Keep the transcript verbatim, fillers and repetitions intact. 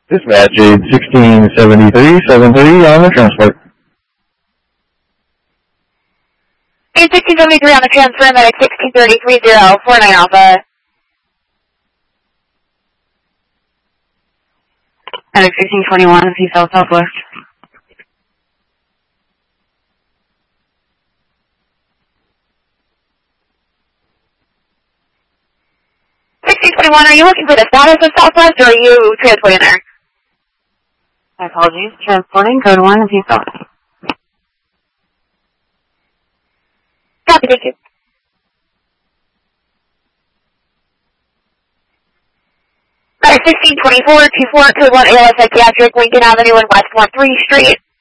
Dispatch aid sixteen seventy-three, seven thirty on the transport. Aid sixteen seventy-three on the transfer, medic sixteen thirty-three zero four nine Alpha. Medic sixteen twenty-one, P South Southwest. sixteen twenty-one, are you looking for the status of Southwest, or are you transporting there? My apologies. Transporting, code one, P South. Copy, thank you. Medic sixteen twenty-four, two four, code one, A L S Psychiatric, Lincoln Avenue and West one three Street.